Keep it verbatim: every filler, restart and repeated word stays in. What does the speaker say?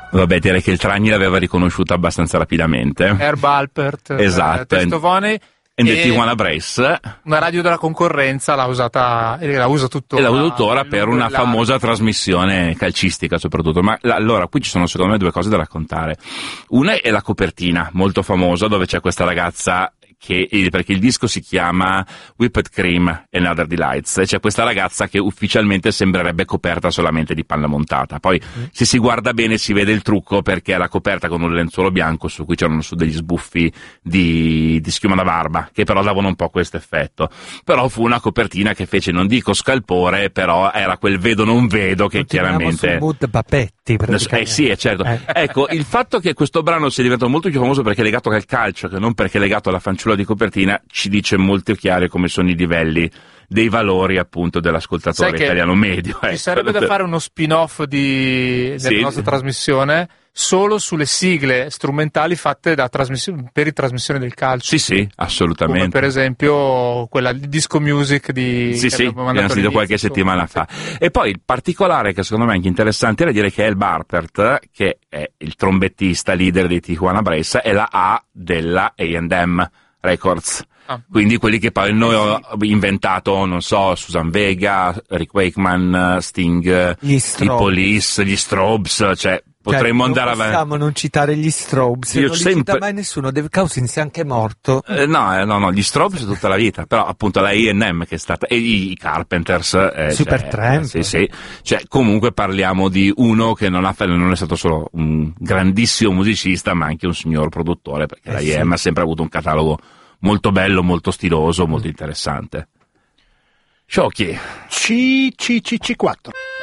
Vabbè, direi che il Tragni l'aveva riconosciuta abbastanza rapidamente. Herb Alpert, esatto, eh, Testovone. E The Tijuana Brass, una radio della concorrenza, l'ha usata e la usa tuttora. E la usa tuttora per una famosa trasmissione calcistica soprattutto. Ma allora, qui ci sono secondo me due cose da raccontare. Una è la copertina, molto famosa, dove c'è questa ragazza che, perché il disco si chiama Whipped Cream and Other Delights, e c'è questa ragazza che ufficialmente sembrerebbe coperta solamente di panna montata. Poi mm. se si guarda bene si vede il trucco, perché era coperta con un lenzuolo bianco su cui c'erano su degli sbuffi di, di schiuma da barba, che però davano un po' questo effetto. Però fu una copertina che fece, non dico scalpore, però era quel vedo non vedo che chiaramente... Su mood Papetti, eh sì, è certo. Eh. Ecco, il fatto che questo brano sia diventato molto più famoso perché è legato al calcio, che non perché è legato alla fanciulla di copertina, ci dice molto chiaro come sono i livelli dei valori appunto dell'ascoltatore italiano medio. Ci ecco. sarebbe da fare uno spin-off di, della sì. nostra trasmissione solo sulle sigle strumentali fatte da trasmissione, per i trasmissioni del calcio. Sì, sì, assolutamente. Come per esempio quella di Disco Music di sì, sì, abbiamo sentito qualche settimana fa. E poi il particolare che secondo me è anche interessante era dire che Herb Alpert, che è il trombettista leader dei Tijuana Brass, è la A della A and M Records. Ah. Quindi quelli che poi noi ho inventato, non so, Susan Vega, Rick Wakeman, Sting, gli i Police, gli Strobes, cioè potremmo cioè, andare avanti. Non possiamo non citare gli Strobes, non sempre... li cita mai nessuno, Dave Cousins è anche morto. Eh, no, eh, no, no, gli Strobes tutta la vita, però appunto la A and M che è stata, e i Carpenters, eh, Supertramp. Cioè, sì, sì, cioè comunque parliamo di uno che non, ha, non è stato solo un grandissimo musicista, ma anche un signor produttore, perché eh, la A and M sì. ha sempre avuto un catalogo molto bello, molto stiloso, molto interessante. Sciocchi. C C C C quattro.